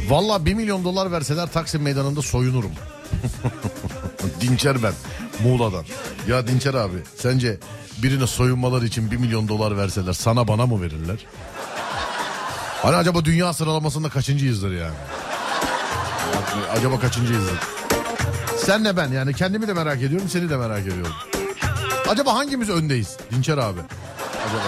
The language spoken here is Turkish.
Vallahi 1 milyon dolar verseler Taksim Meydanı'nda soyunurum. Dinçer ben, Muğla'dan. Ya Dinçer abi, sence birine soyunmaları için 1 milyon dolar verseler sana bana mı verirler? Hani acaba dünya sıralamasında kaçıncıyızdır yani? Acaba kaçıncıyızdır? Senle ben, yani kendimi de merak ediyorum, seni de merak ediyorum. Acaba hangimiz öndeyiz Dinçer abi?